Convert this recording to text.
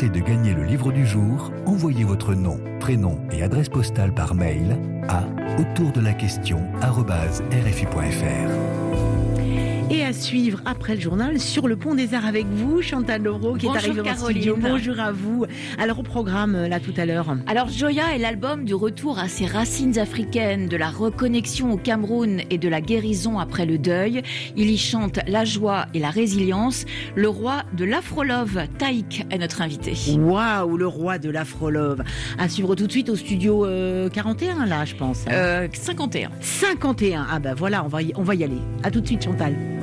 tenter de gagner le livre du jour, envoyez votre nom, prénom et adresse postale par mail à autour-de-la-question@rfi.fr. Et à suivre après le journal Sur le pont des Arts avec vous, Chantal Laureau qui est arrivée en studio. Bonjour à vous. Alors au programme là tout à l'heure. Alors Joya est l'album du retour à ses racines africaines, de la reconnexion au Cameroun et de la guérison après le deuil. Il y chante la joie et la résilience. Le roi de l'Afrolove, Taïk, est notre invité. Waouh, le roi de l'Afrolove. À suivre tout de suite au studio 41 là, je pense. 51. 51. Ah ben voilà, on va y aller. À tout de suite Chantal.